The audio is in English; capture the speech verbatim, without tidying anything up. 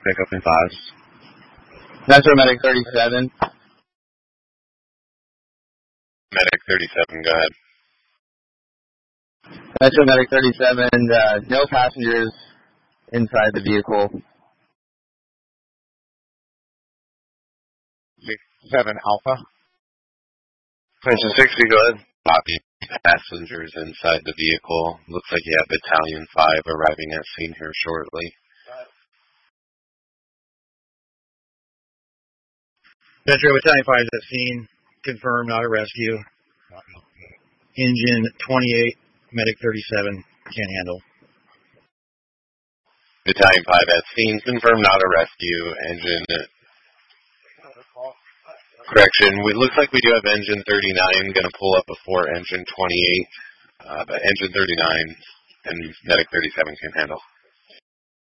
pick up in fives. Metro Medic thirty-seven. Medic thirty-seven, go ahead. Metro Medic thirty-seven, uh, no passengers inside the vehicle. seven Alpha. Attention sixty, go ahead. Copy. Passengers inside the vehicle. Looks like you have Battalion five arriving at scene here shortly. Metro Battalion five is at scene. Confirmed, not a rescue. Engine twenty-eight, Medic thirty-seven, can't handle. Battalion five at scene. Confirmed, not a rescue. Engine... Correction, it looks like we do have engine thirty-nine going to pull up before engine twenty-eight, uh, but engine thirty-nine and Medic thirty-seven can handle.